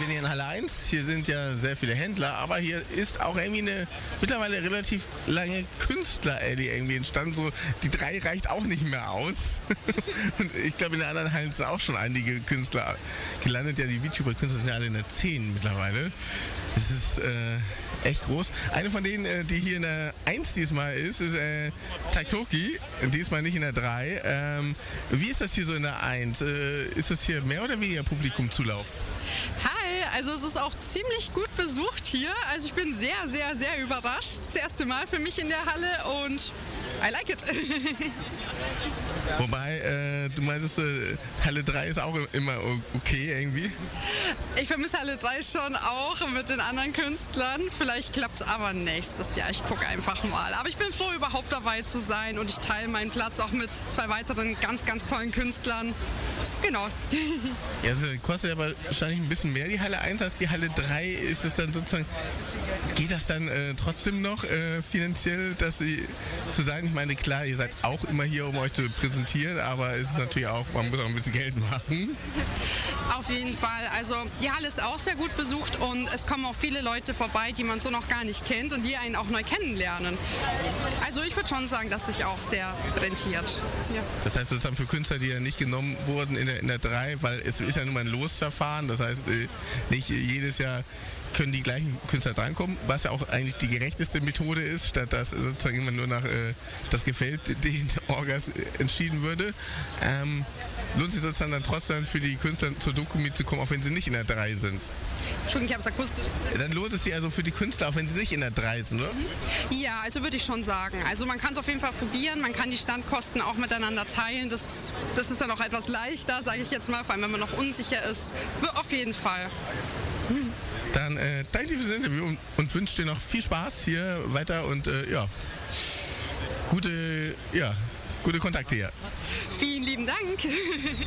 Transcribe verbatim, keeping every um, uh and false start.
bin hier in Halle eins, hier sind ja sehr viele Händler, aber hier ist auch irgendwie eine mittlerweile relativ lange Künstler-Alley irgendwie entstanden. So, die drei reicht auch nicht mehr aus. Und ich glaube, in den anderen Hallen sind auch schon einige Künstler gelandet. Ja, die VTuber-Künstler sind ja alle in der zehn mittlerweile. Das ist äh, echt groß. Eine von denen, äh, die hier in der eins diesmal ist, ist äh, Taitoki. Diesmal nicht in der drei. Ähm, wie ist das hier so in der eins? Äh, ist das hier mehr oder weniger Publikumzulauf? Hi, also es ist auch ziemlich gut besucht hier. Also ich bin sehr, sehr, sehr überrascht. Das erste Mal für mich in der Halle und I like it. Wobei, äh, du meintest, äh, Halle drei ist auch immer okay irgendwie. Ich vermisse Halle drei schon auch mit den anderen Künstlern. Vielleicht klappt es aber nächstes Jahr. Ich gucke einfach mal. Aber ich bin froh, überhaupt dabei zu sein und ich teile meinen Platz auch mit zwei weiteren ganz, ganz tollen Künstlern. Genau. Ja, also kostet aber wahrscheinlich ein bisschen mehr die Halle eins als die Halle drei. Ist es dann sozusagen, geht das dann äh, trotzdem noch äh, finanziell, dass sie zu sein? Ich meine, klar, ihr seid auch immer hier, um euch zu präsentieren, aber es ist natürlich auch, man muss auch ein bisschen Geld machen. Auf jeden Fall. Also die Halle ist auch sehr gut besucht und es kommen auch viele Leute vorbei, die man so noch gar nicht kennt und die einen auch neu kennenlernen. Also ich würde schon sagen, dass sich auch sehr rentiert. Ja. Das heißt, sozusagen für Künstler, die ja nicht genommen wurden in der, in der drei, weil es ist ja nun mal ein Losverfahren, das heißt, nicht jedes Jahr können die gleichen Künstler drankommen, was ja auch eigentlich die gerechteste Methode ist, statt dass sozusagen immer nur nach äh, das gefällt den Orgas entschieden würde. Ähm, lohnt sich sozusagen dann trotzdem für die Künstler zur Dokumi zu kommen, auch wenn sie nicht in der drei sind? Entschuldigung, ich habe es akustisch. Dann lohnt es sich also für die Künstler, auch wenn sie nicht in der drei sind, oder? Ja, also würde ich schon sagen. Also man kann es auf jeden Fall probieren, man kann die Standkosten auch miteinander teilen. Das, das ist dann auch etwas leichter, sage ich jetzt mal, vor allem wenn man noch unsicher ist. Auf jeden Fall. Dann äh, danke dir fürs Interview und, und wünsche dir noch viel Spaß hier weiter und äh, ja, gute, ja, gute Kontakte hier. Vielen lieben Dank.